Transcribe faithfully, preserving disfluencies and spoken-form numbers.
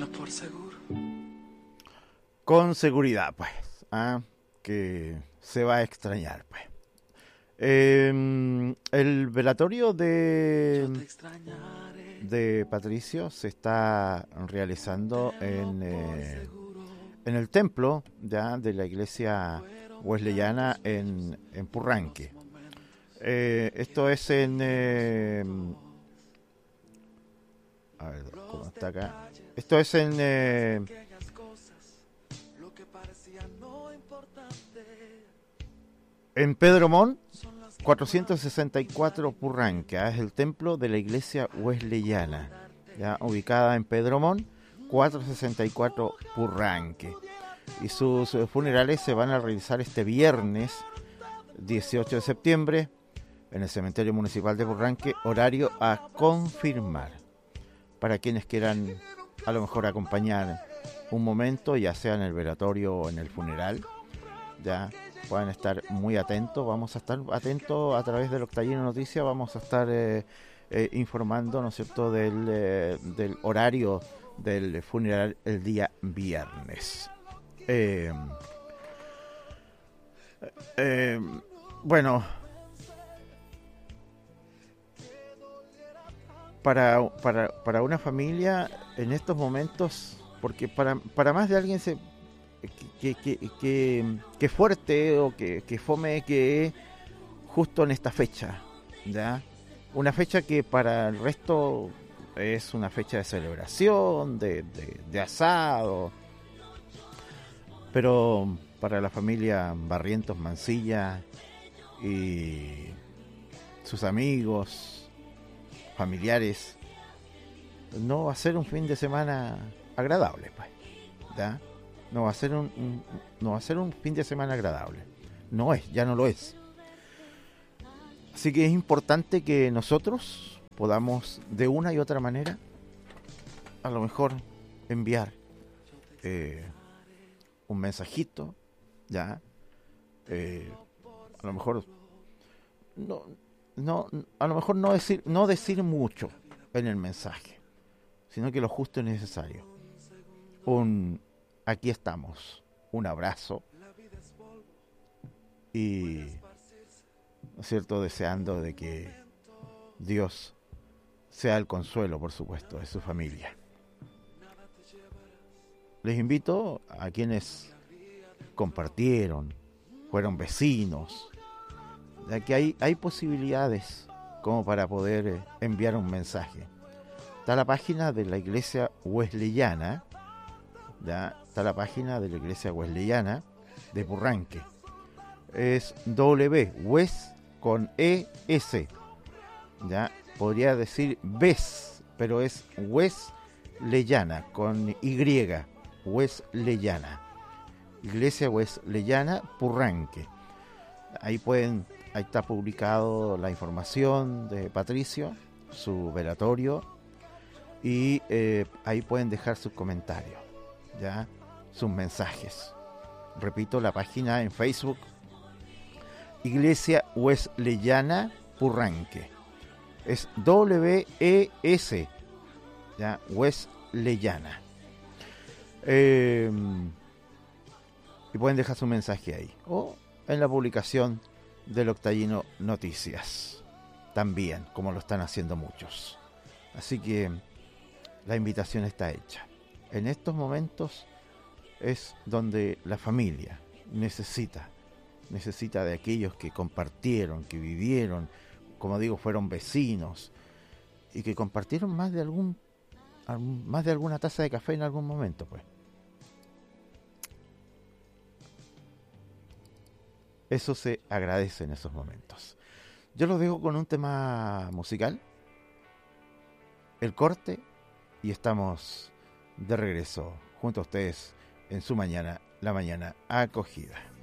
por seguro. Con seguridad, pues, ¿ah? Que se va a extrañar, pues. Eh, el velatorio de, de Patricio se está realizando en, eh, en el templo ya de la iglesia wesleyana en, en Purranque. Eh, esto es en... Eh, a ver, ¿cómo está acá? Esto es en... Eh, en Pedro Montt, cuatrocientos sesenta y cuatro Purranque, ¿eh? Es el templo de la iglesia wesleyana, ya ubicada en Pedro Montt, cuatrocientos sesenta y cuatro Purranque. Y sus funerales se van a realizar este viernes dieciocho de septiembre en el cementerio municipal de Purranque, horario a confirmar. Para quienes quieran a lo mejor acompañar un momento, ya sea en el velatorio o en el funeral, ya pueden estar muy atentos. Vamos a estar atentos a través del Octallino Noticias, vamos a estar eh, eh, informando, ¿no es cierto?, del, eh, del horario del funeral el día viernes. Eh, eh, bueno, para, para, para una familia en estos momentos, porque para, para más de alguien se que, que, que, que fuerte o que, que fome que justo en esta fecha, ¿ya? Una fecha que para el resto es una fecha de celebración, de, de, de asado, pero para la familia Barrientos Mancilla y sus amigos, familiares, no va a ser un fin de semana agradable, pues, ¿ya? No va a ser un, un no va a ser un fin de semana agradable. No es, ya no lo es. Así que es importante que nosotros podamos de una y otra manera a lo mejor enviar eh, un mensajito, ya, eh, a lo mejor no, no, a lo mejor no decir, no decir mucho en el mensaje, sino que lo justo y necesario. Un aquí estamos, un abrazo y, ¿no es cierto?, deseando de que Dios sea el consuelo, por supuesto, de su familia. Les invito a quienes compartieron, fueron vecinos, ya que hay, hay posibilidades como para poder enviar un mensaje. Está la página de la iglesia wesleyana, ya está la página de la iglesia wesleyana de Purranque. Es W, Wes con E S. Ya podría decir Ves, pero es Wesleyana con Y, Wesleyana. Iglesia Wesleyana Purranque. Ahí pueden, ahí está publicado la información de Patricio, su velatorio, y eh, ahí pueden dejar sus comentarios, ya, sus mensajes. Repito, la página en Facebook, Iglesia Wesleyana Purranque. Es W E S, ya, Wesleyana. Eh, y pueden dejar su mensaje ahí. O en la publicación del Octallino Noticias. También, como lo están haciendo muchos. Así que la invitación está hecha. En estos momentos es donde la familia necesita, necesita de aquellos que compartieron, que vivieron, como digo, fueron vecinos y que compartieron más de algún, más de alguna taza de café en algún momento, pues. Eso se agradece en esos momentos. Yo los dejo con un tema musical, el corte, y estamos de regreso junto a ustedes en su mañana, la mañana acogida.